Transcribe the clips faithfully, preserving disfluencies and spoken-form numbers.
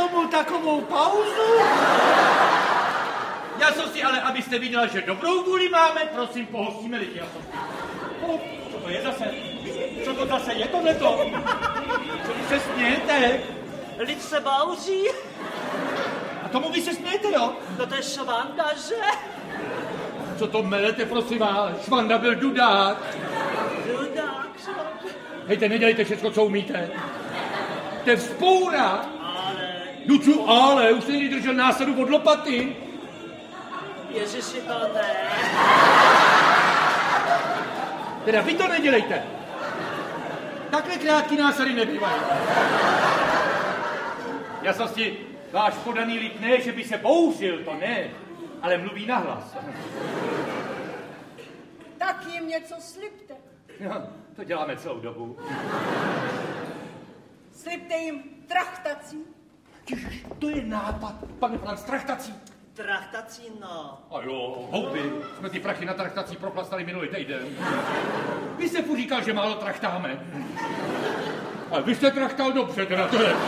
tomu takovou pauzu? Já jsem si ale, abyste viděla, že dobrou vůli máme, prosím, pohostíme lidi. Já jsem... oh, co to je zase? Co to zase je tohleto? Co vy se smějete? Lid se bouří. A tomu vy se smějete, jo? No to je Švanda, že? Co to melete, prosím vás? Švanda byl dudák. Dudák, Švanda. Hejte, nedělejte všechno, co umíte. To je vzpoura. Ale... No co ale? Už jste někdy držel násadu od lopaty. Ježiši, to ne. Teda vy to nedělejte. Takhle krátký násady nebývají. Jasnosti, váš podaný lid ne, že by se bouřil, to ne, ale mluví nahlas. Tak jim něco slibte. No, to děláme celou dobu. Slibte jim trachtací. Ježiš, to je nápad, pane Franc, trachtací. Trachtací, no. A jo, houby, jsme ty prachy na trachtací prochlastali minulý týden. Vy jste furt říkal, že málo trachtáme. Ale vy jste trachtal dobře, teda to je.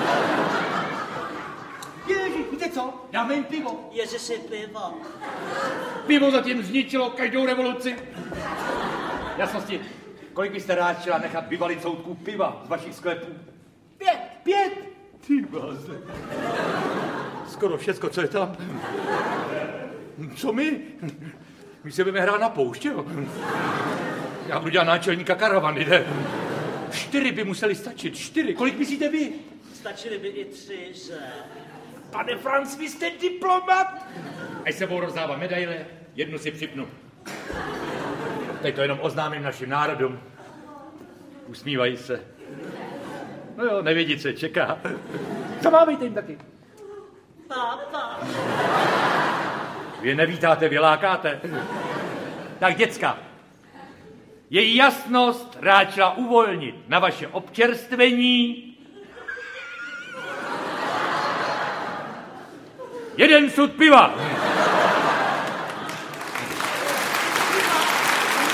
Ježiš, víte co? Dáme jim pivo. Ježiši, pivo. Pivo zatím zničilo každou revoluci. Jasnosti, kolik byste rád chtěla nechat vyvalit soudků piva z vašich sklepů? Pět. Pět? Ty váze. Skoro všecko, co je tam. Co my? My se budeme hrát na pouště, jo? Já budu dělat náčelníka karavany, ne? Čtyři by museli stačit, čtyři. Kolik myslíte vy? Stačili by i tři, že? Pane Franc, vy jste diplomat? Až se budou rozdávat medaile, jednu si připnu. Teď to jenom oznámím našim národům. Usmívají se. No jo, nevědí, co je čeká. Zamávejte jim taky. Pápa. Vy je nevítáte, vy lákáte. Tak, děcka, její jasnost ráčila uvolnit na vaše občerstvení jeden sud piva.